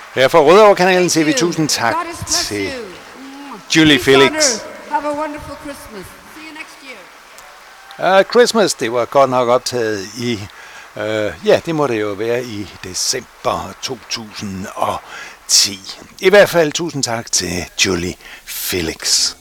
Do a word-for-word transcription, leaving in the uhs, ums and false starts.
Her fra Rødovre-kanalen siger vi tusind tak til Julie Felix. Have a wonderful Christmas. See you next year. Uh, Christmas, det var godt nok optaget i, uh, ja, det må det jo være i december to tusind og ti. I hvert fald tusind tak til Julie Felix.